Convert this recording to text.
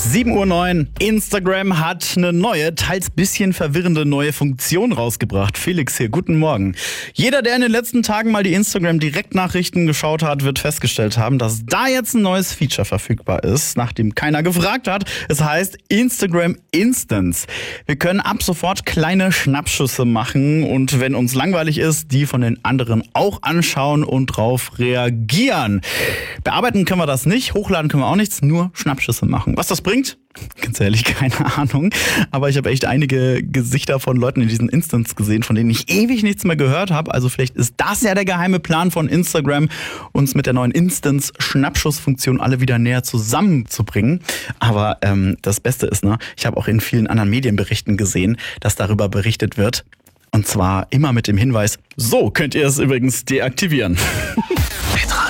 7:09 Uhr. Instagram hat eine neue, teils bisschen verwirrende neue Funktion rausgebracht. Felix hier, guten Morgen. Jeder, der in den letzten Tagen mal die Instagram-Direktnachrichten geschaut hat, wird festgestellt haben, dass da jetzt ein neues Feature verfügbar ist, nachdem keiner gefragt hat. Es heißt Instagram Instants. Wir können ab sofort kleine Schnappschüsse machen und wenn uns langweilig ist, die von den anderen auch anschauen und drauf reagieren. Bearbeiten können wir das nicht, hochladen können wir auch nichts, nur Schnappschüsse machen. Was das bringt? Ganz ehrlich, keine Ahnung. Aber ich habe echt einige Gesichter von Leuten in diesen Instants gesehen, von denen ich ewig nichts mehr gehört habe. Also vielleicht ist das ja der geheime Plan von Instagram, uns mit der neuen Instants-Schnappschussfunktion alle wieder näher zusammenzubringen. Aber das Beste ist, ich habe auch in vielen anderen Medienberichten gesehen, dass darüber berichtet wird. Und zwar immer mit dem Hinweis, so könnt ihr es übrigens deaktivieren.